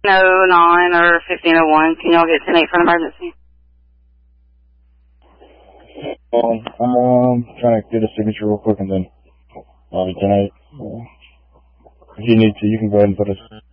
1009 or 1501. Can y'all get 10-8 for an emergency? I'm trying to get a signature real quick and then I'll be 10-8. If you need to, you can go ahead and put us